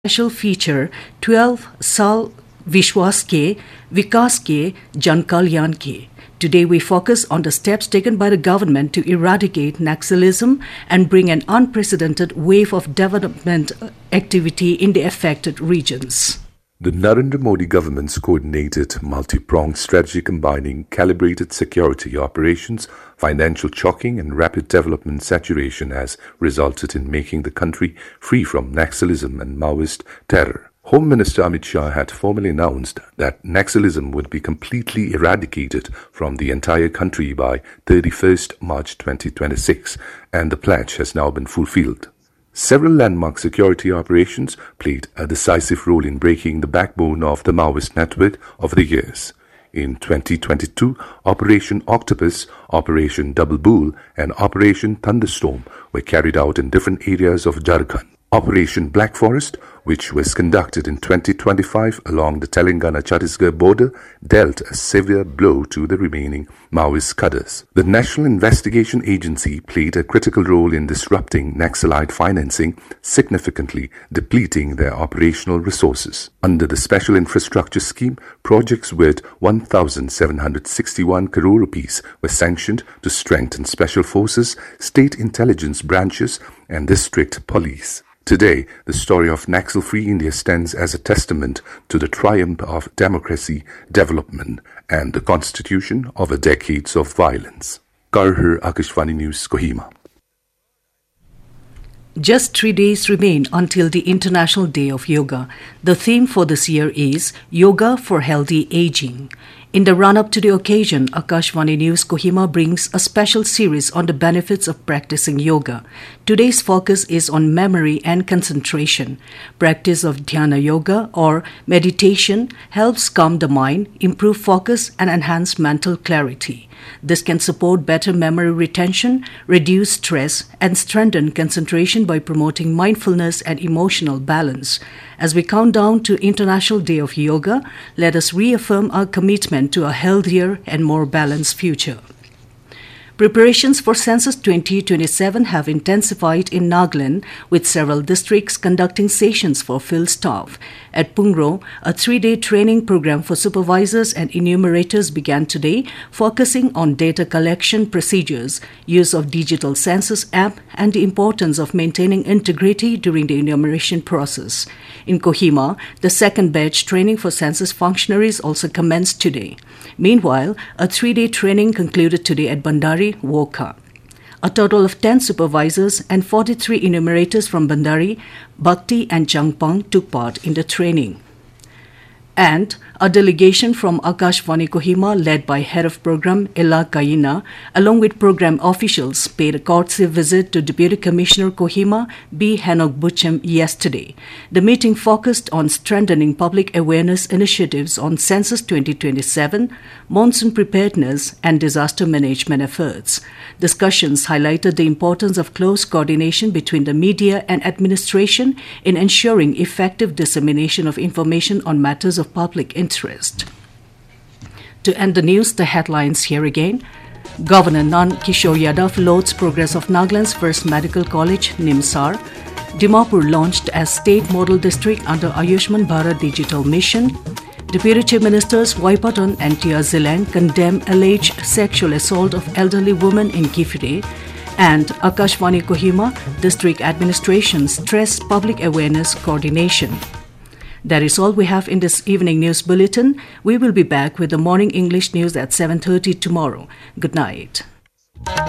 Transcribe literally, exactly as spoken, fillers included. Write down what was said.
special feature twelve Saal Vishwas Ke, Vikas Ke, Jan Kalyan Ke. Today we focus on the steps taken by the government to eradicate Naxalism and bring an unprecedented wave of development activity in the affected regions. The Narendra Modi government's coordinated, multi-pronged strategy combining calibrated security operations, financial chocking and rapid development saturation has resulted in making the country free from Naxalism and Maoist terror. Home Minister Amit Shah had formally announced that Naxalism would be completely eradicated from the entire country by thirty-first March twenty twenty-six, and the pledge has now been fulfilled. Several landmark security operations played a decisive role in breaking the backbone of the Maoist network over the years. In twenty twenty-two, Operation Octopus, Operation Double Bull, and Operation Thunderstorm were carried out in different areas of Jharkhand. Operation Black Forest, which was conducted in twenty twenty-five along the Telangana-Chhattisgarh border, dealt a severe blow to the remaining Maoist cadres. The National Investigation Agency played a critical role in disrupting Naxalite financing, significantly depleting their operational resources. Under the Special Infrastructure Scheme, projects worth one thousand seven hundred sixty-one crore rupees were sanctioned to strengthen special forces, state intelligence branches, and district police. Today, the story of Naxal-free India stands as a testament to the triumph of democracy, development, and the constitution of a decades of violence. Karhar, Akashvani News, Kohima. Just three days remain until the International Day of Yoga. The theme for this year is Yoga for Healthy Aging. In the run-up to the occasion, Akashvani News Kohima brings a special series on the benefits of practicing yoga. Today's focus is on memory and concentration. Practice of dhyana yoga or meditation helps calm the mind, improve focus, and enhance mental clarity. This can support better memory retention, reduce stress, and strengthen concentration by promoting mindfulness and emotional balance. As we count down to International Day of Yoga, let us reaffirm our commitment to a healthier and more balanced future. Preparations for Census twenty twenty-seven have intensified in Nagaland, with several districts conducting sessions for field staff. At Pungro, a three-day training program for supervisors and enumerators began today, focusing on data collection procedures, use of digital census app, and the importance of maintaining integrity during the enumeration process. In Kohima, the second batch training for census functionaries also commenced today. Meanwhile, a three-day training concluded today at Bandari, Woka. A total of ten supervisors and forty-three enumerators from Bandari, Bhakti and Changpang took part in the training. And a delegation from Akashvani Kohima, led by Head of Program Ella Kaina, along with program officials, paid a courtesy visit to Deputy Commissioner Kohima, B. Henok Buchem, yesterday. The meeting focused on strengthening public awareness initiatives on Census twenty twenty-seven, monsoon preparedness, and disaster management efforts. Discussions highlighted the importance of close coordination between the media and administration in ensuring effective dissemination of information on matters of public interest. To end the news, the headlines here again. Governor Nand Kishore Yadav lauds progress of Nagaland's first medical college, Nimsar. Dimapur launched as state model district under Ayushman Bharat Digital Mission. Deputy Chief Ministers Waipaton and Tia Zilang condemn alleged sexual assault of elderly woman in Kifire. And Akashvani Kohima, district administration stressed public awareness coordination. That is all we have in this evening news bulletin. We will be back with the morning English news at seven thirty tomorrow. Good night.